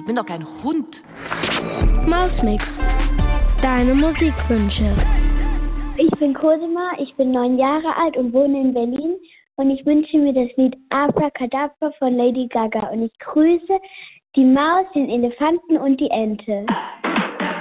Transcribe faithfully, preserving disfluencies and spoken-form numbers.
bin doch kein Hund. Mausmix, deine Musikwünsche. Ich bin Cosima, ich bin neun Jahre alt und wohne in Berlin. Und ich wünsche mir das Lied Abracadabra von Lady Gaga. Und ich grüße die Maus, den Elefanten und die Ente.